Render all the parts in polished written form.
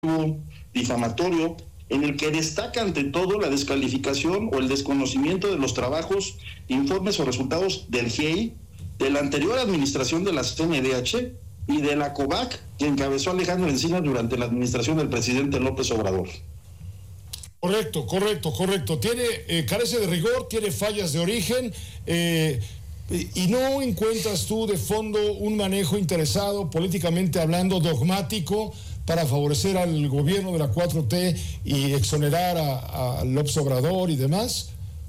difamatorio, en el que destaca ante todo la descalificación o el desconocimiento de los trabajos, informes o resultados del GIEI, de la anterior administración de la CNDH y de la COVAC, que encabezó Alejandro Encinas durante la administración del presidente López Obrador. Correcto. Carece de rigor, tiene fallas de origen, y no encuentras tú de fondo un manejo interesado, políticamente hablando, dogmático, para favorecer al gobierno de la 4T y exonerar a López Obrador y demás?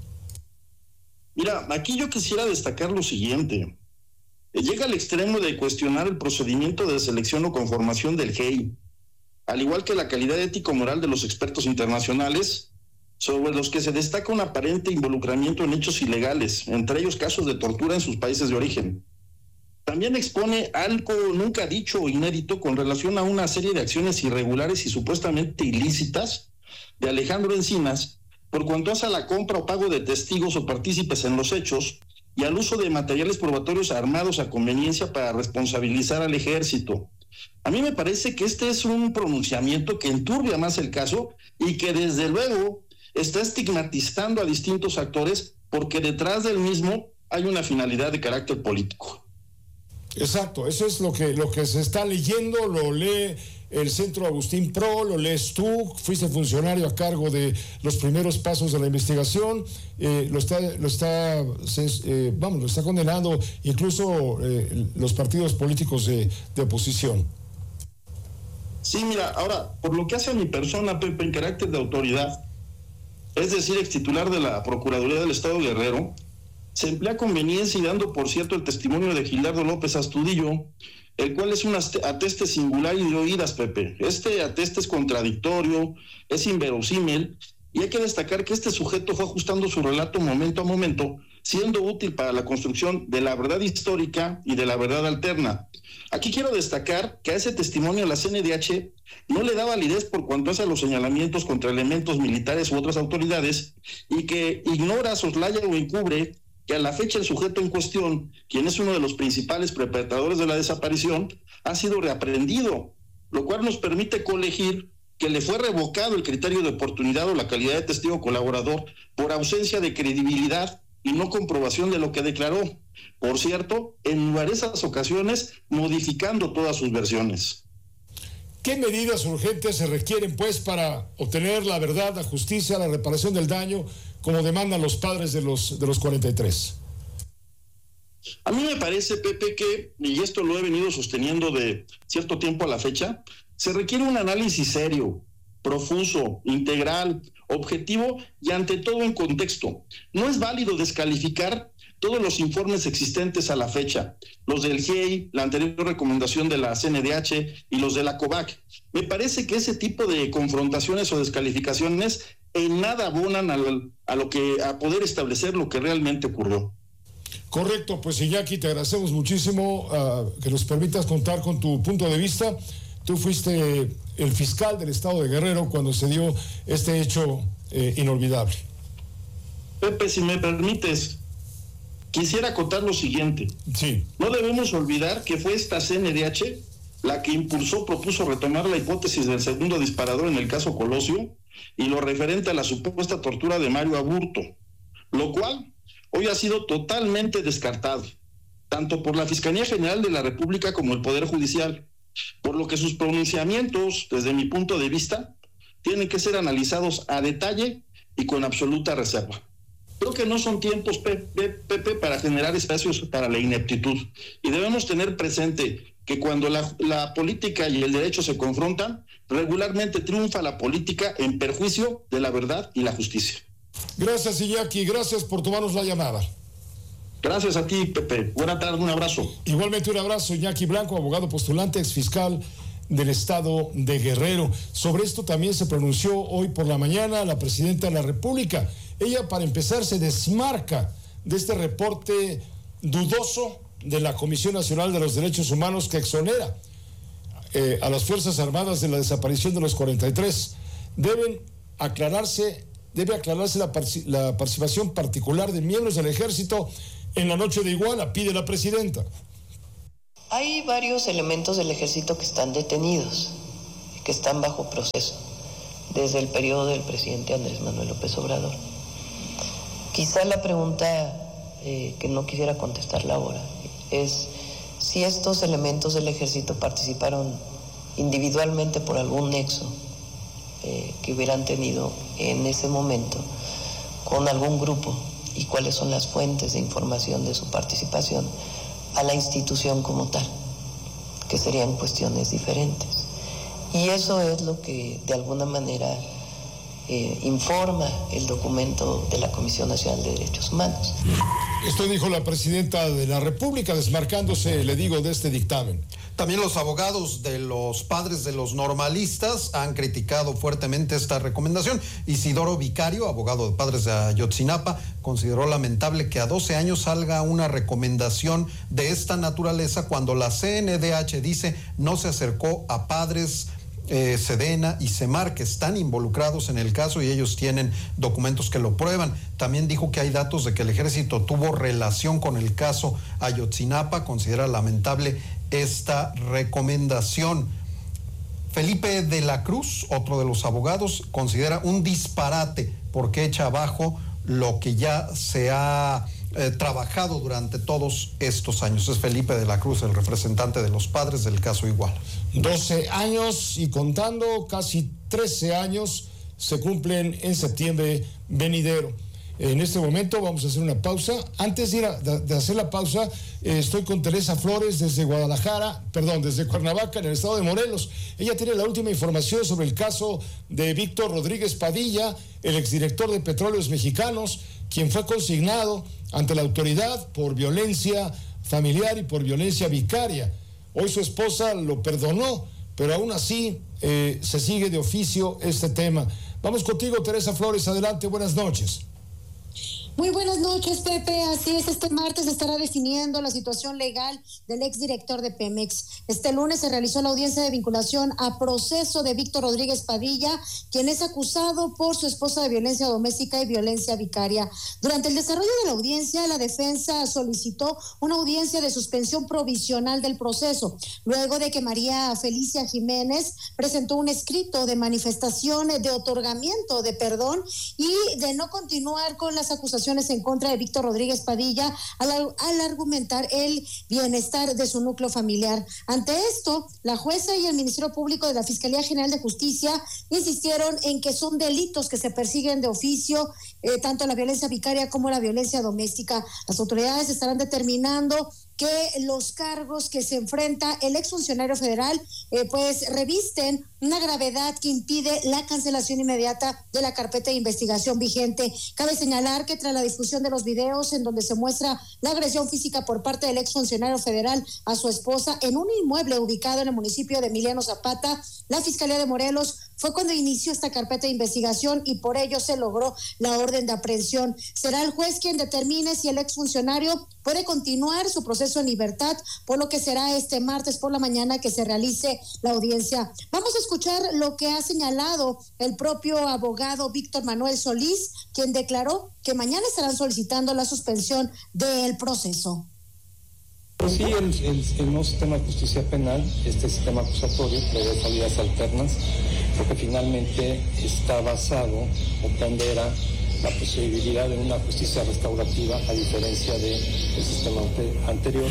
Mira, aquí yo quisiera destacar lo siguiente. Llega al extremo de cuestionar el procedimiento de selección o conformación del GIEI, al igual que la calidad ético-moral de los expertos internacionales, sobre los que se destaca un aparente involucramiento en hechos ilegales, entre ellos casos de tortura en sus países de origen. También expone algo nunca dicho o inédito con relación a una serie de acciones irregulares y supuestamente ilícitas de Alejandro Encinas, por cuanto hace a la compra o pago de testigos o partícipes en los hechos y al uso de materiales probatorios armados a conveniencia para responsabilizar al ejército. A mí me parece que este es un pronunciamiento que enturbia más el caso y que desde luego está estigmatizando a distintos actores, porque detrás del mismo hay una finalidad de carácter político. Exacto, eso es lo que se está leyendo, lo lee el Centro Agustín Pro, lo lees tú, fuiste funcionario a cargo de los primeros pasos de la investigación, lo está condenando incluso los partidos políticos de oposición. Sí, mira, ahora, por lo que hace a mi persona, Pepe, en carácter de autoridad, es decir, ex titular de la Procuraduría del Estado de Guerrero, se emplea conveniencia y dando, por cierto, el testimonio de Gilardo López Astudillo, el cual es un ateste singular y de oídas, Pepe. Este ateste es contradictorio, es inverosímil, y hay que destacar que este sujeto fue ajustando su relato momento a momento, siendo útil para la construcción de la verdad histórica y de la verdad alterna. Aquí quiero destacar que a ese testimonio la CNDH no le da validez por cuanto hace a los señalamientos contra elementos militares u otras autoridades, y que ignora, soslaya o encubre que a la fecha el sujeto en cuestión, quien es uno de los principales perpetradores de la desaparición, ha sido reaprendido, lo cual nos permite colegir que le fue revocado el criterio de oportunidad o la calidad de testigo colaborador por ausencia de credibilidad y no comprobación de lo que declaró. Por cierto, en numerosas ocasiones modificando todas sus versiones. ¿Qué medidas urgentes se requieren, pues, para obtener la verdad, la justicia, la reparación del daño, como demandan los padres de los 43? A mí me parece, Pepe, que, y esto lo he venido sosteniendo de cierto tiempo a la fecha, se requiere un análisis serio, profuso, integral, objetivo y ante todo en contexto. No es válido descalificar todos los informes existentes a la fecha, los del GIEI, la anterior recomendación de la CNDH y los de la COVAC. Me parece que ese tipo de confrontaciones o descalificaciones en nada abonan a poder establecer lo que realmente ocurrió. Correcto, pues Iñaki, te agradecemos muchísimo que nos permitas contar con tu punto de vista. Tú fuiste el fiscal del estado de Guerrero cuando se dio este hecho inolvidable. Pepe, si me permites, quisiera acotar lo siguiente. Sí. No debemos olvidar que fue esta CNDH la que propuso retomar la hipótesis del segundo disparador en el caso Colosio y lo referente a la supuesta tortura de Mario Aburto, lo cual hoy ha sido totalmente descartado, tanto por la Fiscalía General de la República como el Poder Judicial, por lo que sus pronunciamientos, desde mi punto de vista, tienen que ser analizados a detalle y con absoluta reserva. Creo que no son tiempos, Pepe, para generar espacios para la ineptitud, y debemos tener presente que cuando la política y el derecho se confrontan, regularmente triunfa la política en perjuicio de la verdad y la justicia. Gracias, Iñaki, gracias por tomarnos la llamada. Gracias a ti, Pepe. Buena tarde, un abrazo. Igualmente un abrazo, Iñaki Blanco, abogado postulante, exfiscal del estado de Guerrero. Sobre esto también se pronunció hoy por la mañana la presidenta de la República. Ella, para empezar, se desmarca de este reporte dudoso de la Comisión Nacional de los Derechos Humanos que exonera a las Fuerzas Armadas de la desaparición de los 43. Debe aclararse la participación particular de miembros del Ejército en la noche de Iguala, pide la presidenta. Hay varios elementos del Ejército que están detenidos, que están bajo proceso desde el periodo del presidente Andrés Manuel López Obrador. Quizá la pregunta que no quisiera contestarla ahora es si estos elementos del ejército participaron individualmente por algún nexo que hubieran tenido en ese momento con algún grupo y cuáles son las fuentes de información de su participación a la institución como tal, que serían cuestiones diferentes. Y eso es lo que de alguna manera informa el documento de la Comisión Nacional de Derechos Humanos. Esto dijo la presidenta de la República, desmarcándose, le digo, de este dictamen. También los abogados de los padres de los normalistas han criticado fuertemente esta recomendación. Isidoro Vicario, abogado de padres de Ayotzinapa, consideró lamentable que a 12 años salga una recomendación de esta naturaleza cuando la CNDH dice no se acercó a padres Sedena y Semar, que están involucrados en el caso y ellos tienen documentos que lo prueban. También dijo que hay datos de que el ejército tuvo relación con el caso Ayotzinapa. Considera lamentable esta recomendación. Felipe de la Cruz, otro de los abogados, considera un disparate porque echa abajo lo que ya se ha trabajado durante todos estos años. Es Felipe de la Cruz, el representante de los padres del caso Iguala. 12 años y contando, casi 13 años se cumplen en septiembre venidero. En este momento vamos a hacer una pausa. Antes de hacer la pausa, estoy con Teresa Flores desde desde Cuernavaca, en el estado de Morelos. Ella tiene la última información sobre el caso de Víctor Rodríguez Padilla, el exdirector de Petróleos Mexicanos, quien fue consignado ante la autoridad por violencia familiar y por violencia vicaria. Hoy su esposa lo perdonó, pero aún así se sigue de oficio este tema. Vamos contigo, Teresa Flores, adelante, buenas noches. Muy buenas noches, Pepe. Así es, este martes se estará definiendo la situación legal del exdirector de Pemex. Este lunes se realizó la audiencia de vinculación a proceso de Víctor Rodríguez Padilla, quien es acusado por su esposa de violencia doméstica y violencia vicaria. Durante el desarrollo de la audiencia, la defensa solicitó una audiencia de suspensión provisional del proceso, luego de que María Felicia Jiménez presentó un escrito de manifestación de otorgamiento de perdón y de no continuar con las acusaciones en contra de Víctor Rodríguez Padilla al argumentar el bienestar de su núcleo familiar. Ante esto, la jueza y el Ministerio Público de la Fiscalía General de Justicia insistieron en que son delitos que se persiguen de oficio, tanto la violencia vicaria como la violencia doméstica. Las autoridades estarán determinando que los cargos que se enfrenta el exfuncionario federal pues revisten una gravedad que impide la cancelación inmediata de la carpeta de investigación vigente. Cabe señalar que tras la difusión de los videos en donde se muestra la agresión física por parte del exfuncionario federal a su esposa en un inmueble ubicado en el municipio de Emiliano Zapata, la Fiscalía de Morelos fue cuando inició esta carpeta de investigación y por ello se logró la orden de aprehensión. Será el juez quien determine si el exfuncionario puede continuar su proceso en libertad, por lo que será este martes por la mañana que se realice la audiencia. Vamos a escuchar lo que ha señalado el propio abogado Víctor Manuel Solís, quien declaró que mañana estarán solicitando la suspensión del proceso. Pues sí, el nuevo sistema de justicia penal, este sistema acusatorio, prevé salidas alternas, porque finalmente está basado o pondera la posibilidad de una justicia restaurativa a diferencia del sistema anterior.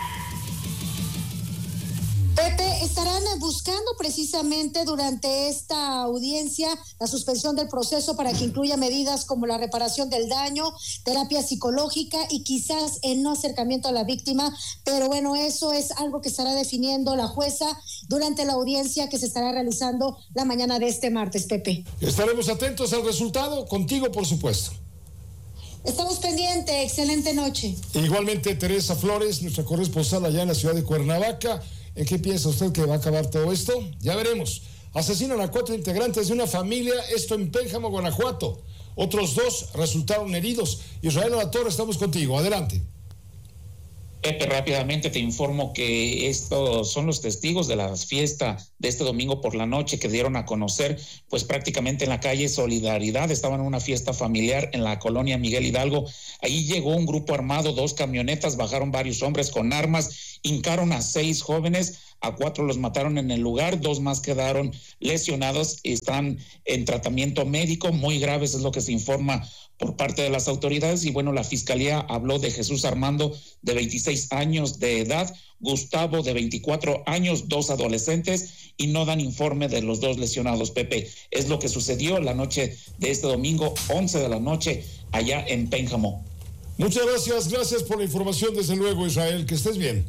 Pepe, estarán buscando precisamente durante esta audiencia la suspensión del proceso para que incluya medidas como la reparación del daño, terapia psicológica y quizás el no acercamiento a la víctima, pero bueno, eso es algo que estará definiendo la jueza durante la audiencia que se estará realizando la mañana de este martes, Pepe. Estaremos atentos al resultado, contigo por supuesto. Estamos pendientes, excelente noche. Igualmente, Teresa Flores, nuestra corresponsal allá en la ciudad de Cuernavaca. ¿En qué piensa usted que va a acabar todo esto? Ya veremos. Asesinan a 4 integrantes de una familia, esto en Pénjamo, Guanajuato. Otros 2 resultaron heridos. Israel Alatorre, estamos contigo. Adelante. Pepe, rápidamente te informo que estos son los testigos de la fiesta de este domingo por la noche que dieron a conocer, pues prácticamente en la calle Solidaridad. Estaban en una fiesta familiar en la colonia Miguel Hidalgo. Ahí llegó un grupo armado, 2 camionetas, bajaron varios hombres con armas, hincaron a 6 jóvenes, a 4 los mataron en el lugar, 2 más quedaron lesionados, están en tratamiento médico, muy graves es lo que se informa por parte de las autoridades. Y bueno, la fiscalía habló de Jesús Armando, de 26 años de edad, Gustavo, de 24 años, 2 adolescentes, y no dan informe de los 2 lesionados, Pepe. Es lo que sucedió la noche de este domingo, 11 de la noche, allá en Pénjamo. Muchas gracias por la información, desde luego, Israel, que estés bien.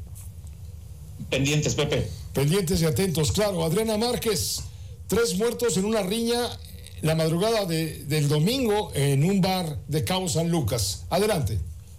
Pendientes, Pepe. Pendientes y atentos, claro. Adriana Márquez, 3 muertos en una riña la madrugada del domingo en un bar de Cabo San Lucas. Adelante.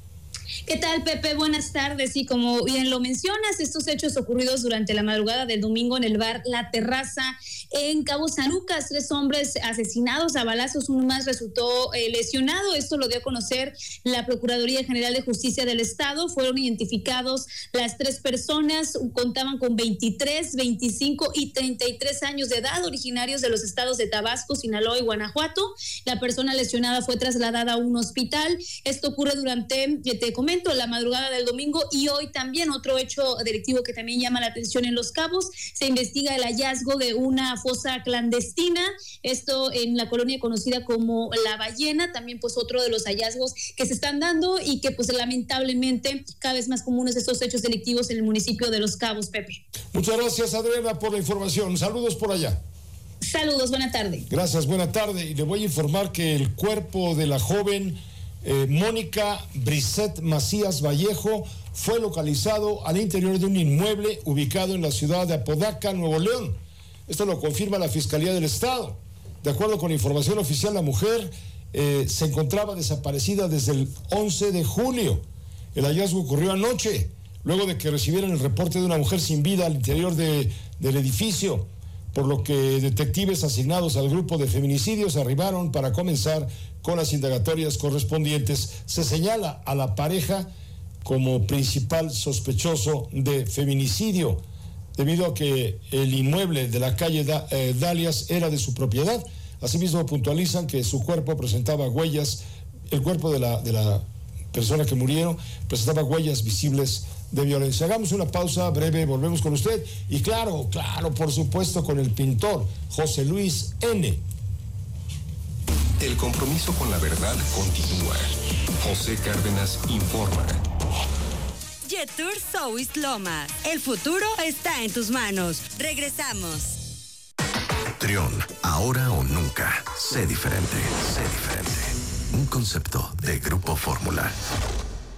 ¿Qué tal, Pepe? Buenas tardes. Y como bien lo mencionas, estos hechos ocurridos durante la madrugada del domingo en el bar La Terraza en Cabo San Lucas, 3 hombres asesinados a balazos, uno más resultó lesionado. Esto lo dio a conocer la Procuraduría General de Justicia del Estado. Fueron identificados las 3 personas, contaban con 23, 25 y 33 años de edad, originarios de los estados de Tabasco, Sinaloa y Guanajuato. La persona lesionada fue trasladada a un hospital. Esto ocurre durante, te comento, la madrugada del domingo. Y hoy también otro hecho delictivo que también llama la atención en Los Cabos. Se investiga el hallazgo de una fosa clandestina, esto en la colonia conocida como La Ballena. También pues otro de los hallazgos que se están dando y que pues lamentablemente cada vez más comunes estos hechos delictivos en el municipio de Los Cabos, Pepe. Muchas gracias, Adriana, por la información. Saludos por allá. Saludos, buena tarde. Gracias, buena tarde. Y le voy a informar que el cuerpo de la joven Mónica Brisset Macías Vallejo fue localizado al interior de un inmueble ubicado en la ciudad de Apodaca, Nuevo León. Esto lo confirma la Fiscalía del Estado. De acuerdo con la información oficial, la mujer se encontraba desaparecida desde el 11 de julio. El hallazgo ocurrió anoche, luego de que recibieran el reporte de una mujer sin vida al interior del edificio, por lo que detectives asignados al grupo de feminicidios arribaron para comenzar con las indagatorias correspondientes. Se señala a la pareja como principal sospechoso de feminicidio, debido a que el inmueble de la calle Dalias era de su propiedad. Asimismo, puntualizan que su cuerpo presentaba huellas, el cuerpo de la persona que murieron presentaba huellas visibles de violencia. Hagamos una pausa breve, volvemos con usted. Y claro, por supuesto, con el pintor José Luis N. El compromiso con la verdad continúa. José Cárdenas informa. Jetour South Lomas. El futuro está en tus manos. Regresamos. Trión, ahora o nunca. Sé diferente. Un concepto de Grupo Fórmula.